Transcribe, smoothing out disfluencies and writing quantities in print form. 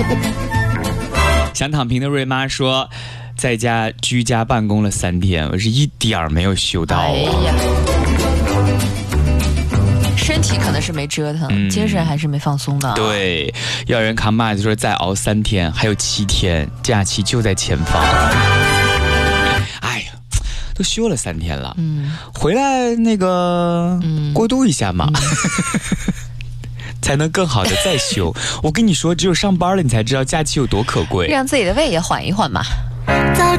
想躺平的瑞妈说，在家居家办公了3天，我是一点儿没有休到。 哎呀，身体可能是没折腾，精神还是没放松的。 对，要人扛把子说再熬3天，还有7天，假期就在前方。哎呀，都休了3天了，回来那个过渡一下嘛。才能更好的再休。我跟你说，只有上班了，你才知道假期有多可贵。 让自己的胃也缓一缓嘛。 早